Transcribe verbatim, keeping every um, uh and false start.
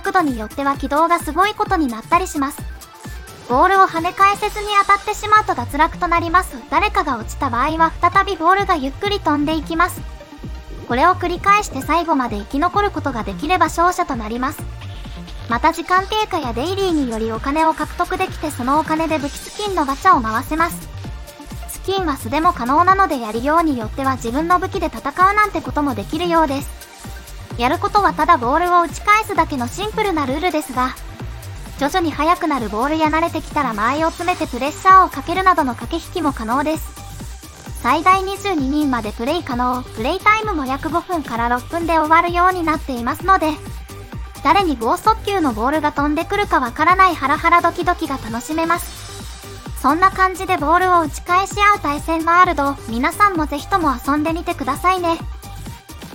角度によっては軌道がすごいことになったりします。ボールを跳ね返せずに当たってしまうと脱落となります。誰かが落ちた場合は再びボールがゆっくり飛んでいきます。これを繰り返して最後まで生き残ることができれば勝者となります。また時間経過やデイリーによりお金を獲得できて、そのお金で武器スキンのガチャを回せます。スキンは素でも可能なので、やりようによっては自分の武器で戦うなんてこともできるようです。やることはただボールを打ち返すだけのシンプルなルールですが、徐々に速くなるボールや慣れてきたら間合いを詰めてプレッシャーをかけるなどの駆け引きも可能です。最大にじゅうににんまでプレイ可能。プレイタイムも約ごふんからろっぷんで終わるようになっていますので、誰に剛速球のボールが飛んでくるかわからないハラハラドキドキが楽しめます。そんな感じでボールを打ち返し合う対戦ワールド、皆さんもぜひとも遊んでみてくださいね。